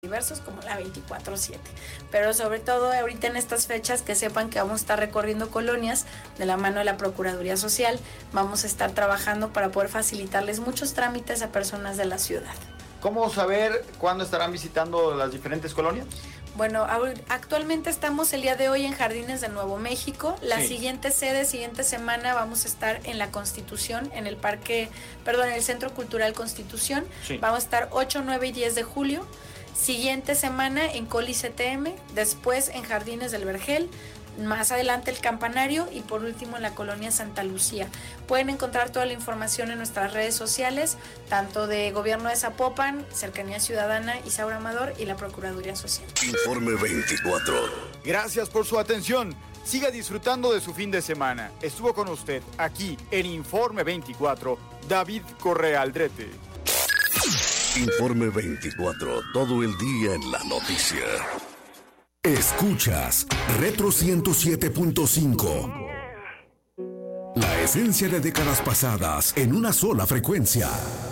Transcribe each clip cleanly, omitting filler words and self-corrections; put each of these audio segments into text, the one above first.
diversos como la 24/7, pero sobre todo ahorita en estas fechas que sepan que vamos a estar recorriendo colonias de la mano de la Procuraduría Social, vamos a estar trabajando para poder facilitarles muchos trámites a personas de la ciudad. ¿Cómo saber cuándo estarán visitando las diferentes colonias? Bueno, actualmente estamos el día de hoy en Jardines de Nuevo México. La siguiente semana vamos a estar en la Constitución, en el Centro Cultural Constitución. Sí. Vamos a estar 8, 9 y 10 de julio. Siguiente semana en Coli CTM, después en Jardines del Vergel, más adelante el Campanario y por último en la colonia Santa Lucía. Pueden encontrar toda la información en nuestras redes sociales, tanto de Gobierno de Zapopan, Cercanía Ciudadana, Isaura Amador y la Procuraduría Social. Informe 24. Gracias por su atención. Siga disfrutando de su fin de semana. Estuvo con usted aquí en Informe 24, David Correa Aldrete. Informe 24, todo el día en la noticia. Escuchas Retro 107.5. La esencia de décadas pasadas en una sola frecuencia.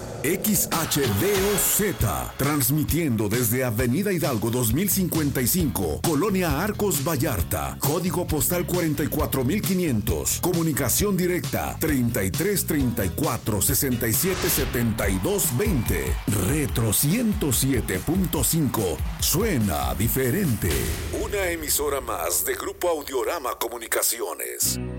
XHDOZ, transmitiendo desde Avenida Hidalgo 2055, Colonia Arcos Vallarta, código postal 44500, comunicación directa 3334 67 72 20. Retro 107.5, suena diferente. Una emisora más de Grupo Audiorama Comunicaciones.